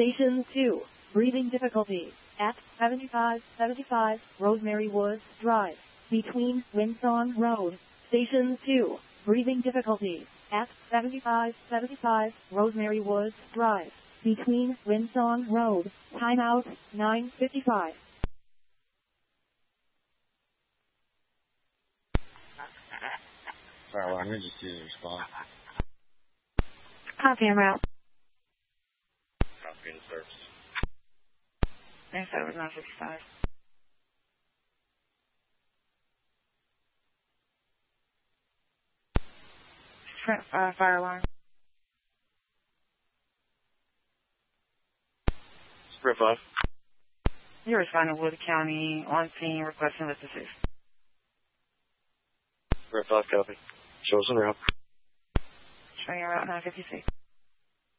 Station 2, breathing difficulty, at 7575 Rosemary Woods Drive, between Winsong Road. Station 2, breathing difficulty, at 7575 Rosemary Woods Drive, between Winsong Road. Timeout, 9:55. Fire alarm agency to respond. Copy en route. Copy in service. Thanks, that was 9:55. Fire alarm. Sprint 5. You're responding to Wood County on scene requesting lift assist. Sprint 5, copy. Show us en route. Showing route 956.